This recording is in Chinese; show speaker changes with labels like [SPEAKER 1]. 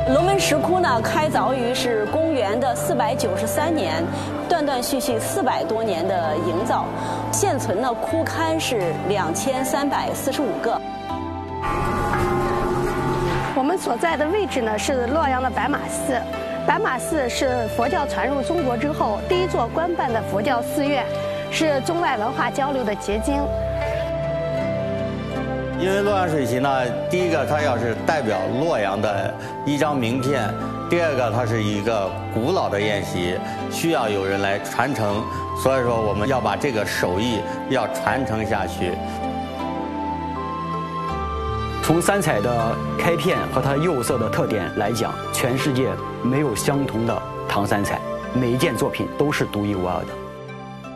[SPEAKER 1] 龙门石窟呢，开凿于是公元的493年，断断续续400多年的营造，现存的窟龛是2345个。
[SPEAKER 2] 我们所在的位置呢是洛阳的白马寺，白马寺是佛教传入中国之后第一座官办的佛教寺院，是中外文化交流的结晶。
[SPEAKER 3] 因为洛阳水席呢，第一个它要是代表洛阳的一张名片，第二个它是一个古老的宴席，需要有人来传承，所以说我们要把这个手艺要传承下去。
[SPEAKER 4] 从三彩的开片和它釉色的特点来讲，全世界没有相同的唐三彩，每一件作品都是独一无二的。